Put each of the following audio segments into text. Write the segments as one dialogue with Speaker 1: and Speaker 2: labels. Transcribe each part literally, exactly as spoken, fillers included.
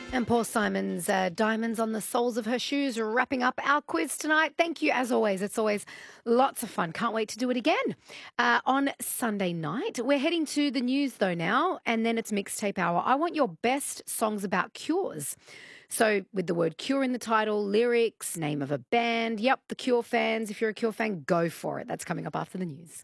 Speaker 1: And Paul Simon's uh, Diamonds on the Soles of Her Shoes wrapping up our quiz tonight. Thank you, as always. It's always lots of fun. Can't wait to do it again. Uh, on Sunday night, we're heading to the news, though, now, and then it's Mixtape Hour. I want your best songs about cures. So with the word Cure in the title, lyrics, name of a band. Yep, the Cure fans. If you're a Cure fan, go for it. That's coming up after the news.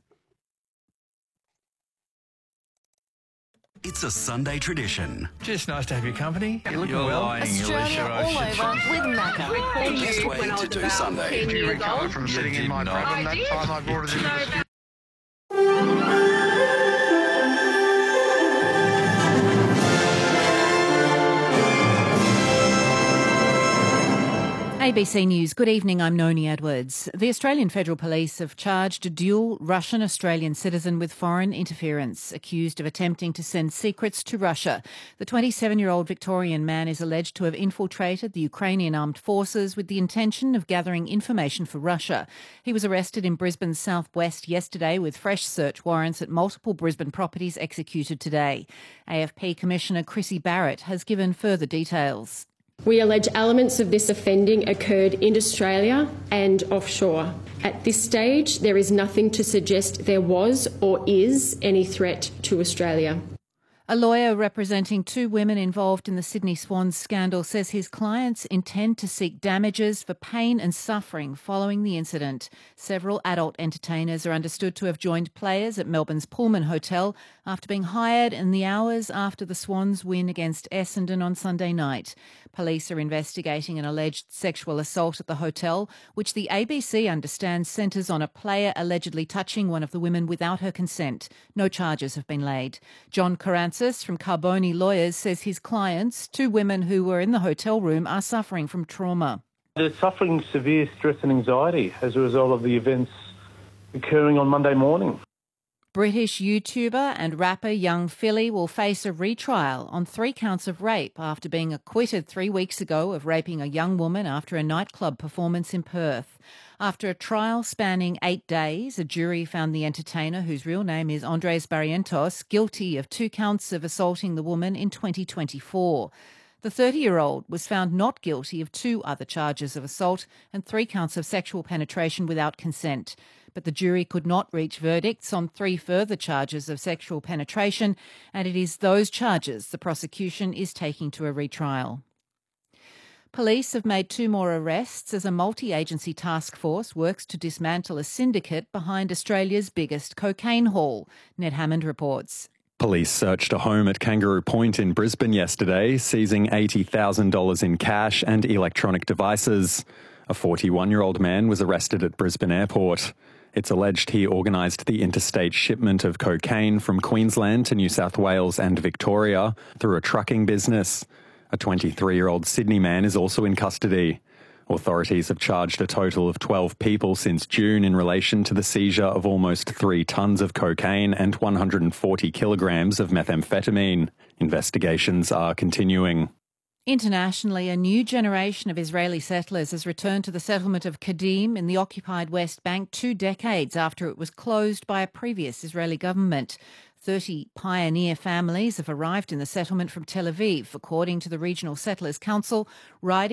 Speaker 2: It's a Sunday tradition.
Speaker 3: Just nice to have your company. You're looking
Speaker 4: You're
Speaker 3: well.
Speaker 4: lying,
Speaker 5: Australia all over with Macca.
Speaker 2: The best way to do Sunday.
Speaker 3: Do you recover from sitting in my problem that time I brought it into the studio?
Speaker 6: A B C News. Good evening, I'm Noni Edwards. The Australian Federal Police have charged a dual Russian-Australian citizen with foreign interference, accused of attempting to send secrets to Russia. The twenty-seven-year-old Victorian man is alleged to have infiltrated the Ukrainian armed forces with the intention of gathering information for Russia. He was arrested in Brisbane's southwest yesterday with fresh search warrants at multiple Brisbane properties executed today. A F P Commissioner Chrissy Barrett has given further details.
Speaker 7: We allege elements of this offending occurred in Australia and offshore. At this stage, there is nothing to suggest there was or is any threat to Australia.
Speaker 6: A lawyer representing two women involved in the Sydney Swans scandal says his clients intend to seek damages for pain and suffering following the incident. Several adult entertainers are understood to have joined players at Melbourne's Pullman Hotel after being hired in the hours after the Swans' win against Essendon on Sunday night. Police are investigating an alleged sexual assault at the hotel, which the A B C understands centres on a player allegedly touching one of the women without her consent. No charges have been laid. John Karantzis from Carboni Lawyers says his clients, two women who were in the hotel room, are suffering from trauma.
Speaker 8: They're suffering severe stress and anxiety as a result of the events occurring on Monday morning.
Speaker 6: British YouTuber and rapper Young Philly will face a retrial on three counts of rape after being acquitted three weeks ago of raping a young woman after a nightclub performance in Perth. After a trial spanning eight days, a jury found the entertainer, whose real name is Andres Barrientos, guilty of two counts of assaulting the woman in twenty twenty-four. The thirty-year-old was found not guilty of two other charges of assault and three counts of sexual penetration without consent. But the jury could not reach verdicts on three further charges of sexual penetration, and it is those charges the prosecution is taking to a retrial. Police have made two more arrests as a multi-agency task force works to dismantle a syndicate behind Australia's biggest cocaine haul. Ned Hammond reports.
Speaker 9: Police searched a home at Kangaroo Point in Brisbane yesterday, seizing eighty thousand dollars in cash and electronic devices. A forty-one-year-old man was arrested at Brisbane Airport. It's alleged he organised the interstate shipment of cocaine from Queensland to New South Wales and Victoria through a trucking business. A twenty-three-year-old Sydney man is also in custody. Authorities have charged a total of twelve people since June in relation to the seizure of almost three tonnes of cocaine and one hundred forty kilograms of methamphetamine. Investigations are continuing.
Speaker 6: Internationally, a new generation of Israeli settlers has returned to the settlement of Kadim in the occupied West Bank two decades after it was closed by a previous Israeli government. Thirty pioneer families have arrived in the settlement from Tel Aviv, according to the Regional Settlers Council, riding